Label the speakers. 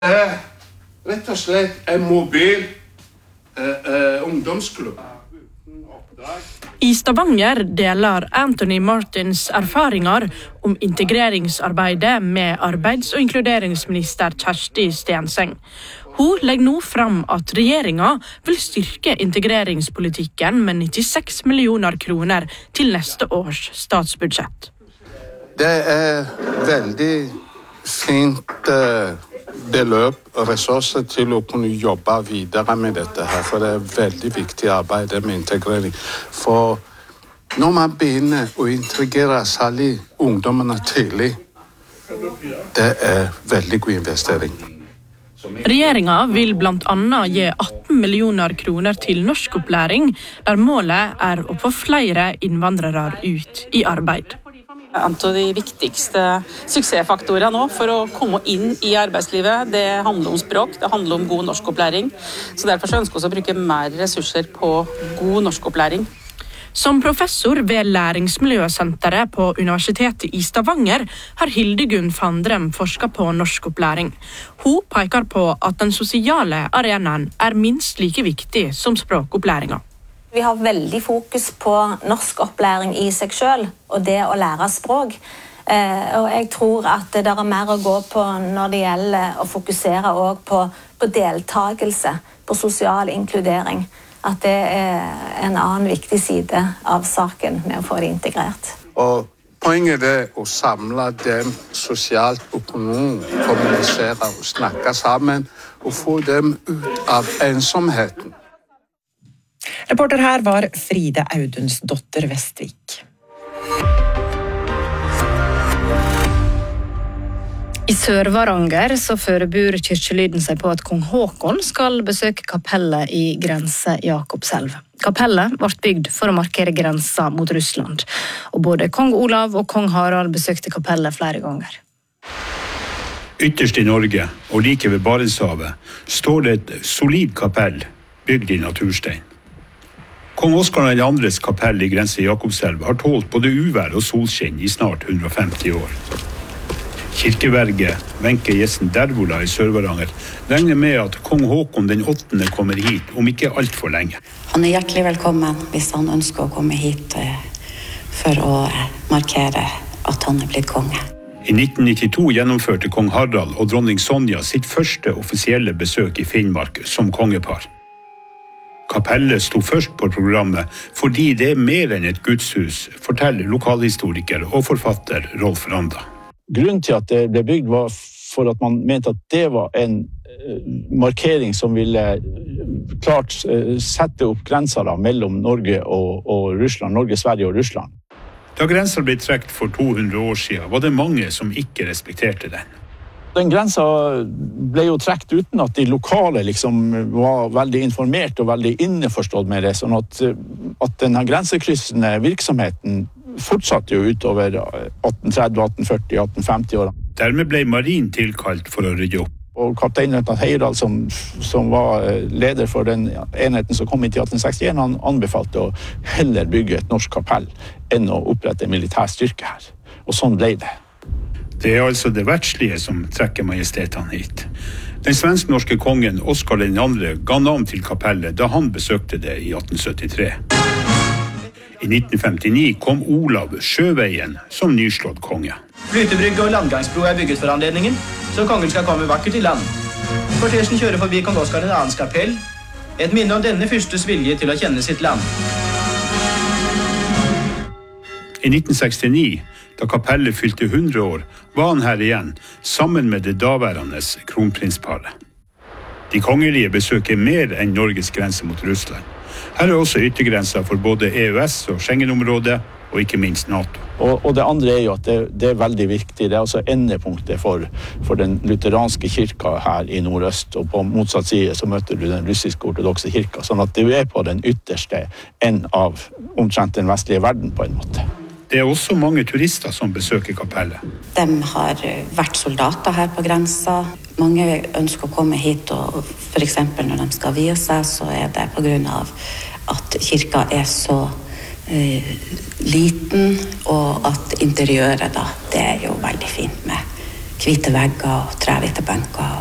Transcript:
Speaker 1: Rett og slett en mobil ungdomsklubb.
Speaker 2: I Stavanger deler Anthony Martins erfaringer om integreringsarbeidet med arbeids- og inkluderingsminister Kjersti Stenseng. Hun legger nå fram at regjeringen vil styrke integreringspolitikken med 96 millioner kroner til neste års statsbudsjett.
Speaker 1: Det veldig fint beløp og ressurser til å kunne jobbe videre med dette her, for det veldig viktig arbeid med integrering. For når man begynner å integrere særlig ungdommene tidlig, det veldig god investering.
Speaker 2: Regjeringen vil blant annet gi 18 millioner kroner til norskopplæring, der målet å få flere innvandrere ut i arbeid.
Speaker 3: En av de viktigste suksessfaktorene nå for å komme inn i arbeidslivet, det handler om språk, det handler om god norskopplæring. Så derfor ønsker vi å bruke mer ressurser på god norskopplæring.
Speaker 2: Som professor ved Læringsmiljøsenteret på Universitetet i Stavanger har Hildegunn Fandrem forsket på norskopplæring. Hun peker på at den sosiale arenaen minst like viktig som språkopplæringen.
Speaker 4: Vi har veldig fokus på norskopplæring i seg selv, og det å lære språk. Og jeg tror at det mer å gå på når det gjelder å fokusere også på deltakelse, på sosial inkludering. At det en annen viktig side av saken med å få det integrert.
Speaker 1: Og poenget å samle dem sosialt, økonomisk, kommunisere og snakke sammen, og få dem ut av ensomheten.
Speaker 5: Reporter her var Fride Audunsdotter Vestvik. I Sør-Varanger så forbereder kirkelyden seg på at kong Håkon skal besøke kapellet i grense Jakobselv. Kapellet ble bygd for å markere grensa mot Russland, og både kong Olav og kong Harald besøkte kapellet flere ganger.
Speaker 6: Ytterst i Norge, og like ved Barentshavet, står det et solid kapell bygd i naturstein. Kong Oskar IIs kapell i grense Jakobselv har tålt både uvær og solskinn i snart 150 år. Kirkeverget Wenche Jessen Dervola i Sør-Varanger regner med at kong Håkon den 8. kommer hit om ikke alt for lenge.
Speaker 7: Han hjertelig velkommen hvis han ønsker å komme hit for å markere at han blitt konge.
Speaker 6: I 1992 gjennomførte kong Harald og dronning Sonja sitt første offisielle besøk i Finnmark som kongepar. Kapellet sto først på programmet fordi det mer enn et gudshus, forteller lokalhistoriker og forfatter Rolf Randa.
Speaker 8: Grunnen til at det ble bygd var for at man mente at det var en markering som ville klart sette opp grenser mellom Norge og Russland, Norge, Sverige og Russland.
Speaker 6: Da grensen ble trukket for 200 år siden, var det mange som ikke respekterte den.
Speaker 8: Den grensa ble jo trukket uten at de lokale var veldig informert og veldig innforstått med det, sånn at denne grensekryssende virksomheten fortsatte jo utover 1830, 1840, 1850 år.
Speaker 6: Dermed ble Marin tilkalt for å rydde opp.
Speaker 8: Og kapteinløytnant Heyerdahl, som var leder for den enheten som kom hit i 1861, han anbefalte å heller bygge et norsk kapell enn å opprette en militær styrke her. Og sånn ble det.
Speaker 6: Det altså det verdslige som trekker majestetene hit. Den svensk-norske kongen Oskar II ga navn til kapellet da han besøkte det i 1873. I 1959 kom Olav sjøveien som nyslått konge.
Speaker 9: Flytebrygge og landgangsbro bygget for anledningen, så kongen skal komme vakkert i land. Kortesjen kjører forbi kong Oskar IIs kapell, et minne om denne fyrstes vilje til å kjenne sitt land.
Speaker 6: I 1969, da kapellet fylte 100 år, var han her igjen, sammen med det daværende kronprinsparet. De kongelige besøker mer enn Norges grense mot Russland. Her også yttergrenser for både EØS og Schengen-området, og ikke minst NATO.
Speaker 8: Og det andre jo at det veldig viktig. Det altså endepunktet for den lutheranske kirka her i nordøst, og på motsatt side så møter du den russisk-ortodokse kirka, sånn at du på den ytterste enden av omtrent den vestlige verden på en måte.
Speaker 6: Det også mange turister som besøker kapellet.
Speaker 7: De har vært soldater her på grensa. Mange ønsker å komme hit, og for eksempel når de skal vie seg, så det på grunn av at kirka så liten, og at interiøret da, det jo veldig fint med hvite vegger og trehvite benker